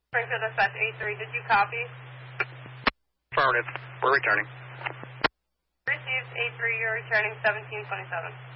Springfield Dispatch 83, did you copy? Affirmative. We're returning. Received 83, you're returning 1727.